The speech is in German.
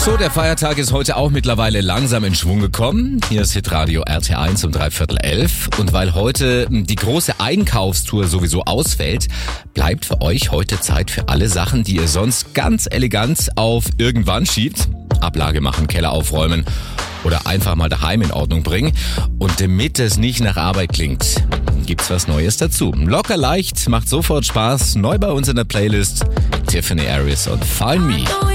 So, der Feiertag ist heute auch mittlerweile langsam in Schwung gekommen. Hier ist Hitradio RT1 um 11:15. Und weil heute die große Einkaufstour sowieso ausfällt, bleibt für euch heute Zeit für alle Sachen, die ihr sonst ganz elegant auf irgendwann schiebt. Ablage machen, Keller aufräumen oder einfach mal daheim in Ordnung bringen. Und damit es nicht nach Arbeit klingt, gibt's was Neues dazu. Locker leicht, macht sofort Spaß. Neu bei uns in der Playlist Tiffany Harris und Find Me.